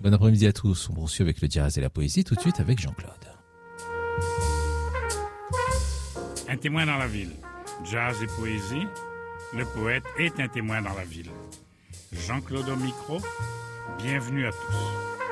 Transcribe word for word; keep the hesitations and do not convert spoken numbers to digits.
Bon après-midi à tous. On poursuit avec le jazz et la poésie tout de suite avec Jean-Claude. Un témoin dans la ville. Jazz et poésie. Le poète est un témoin dans la ville. Jean-Claude au micro. Bienvenue à tous.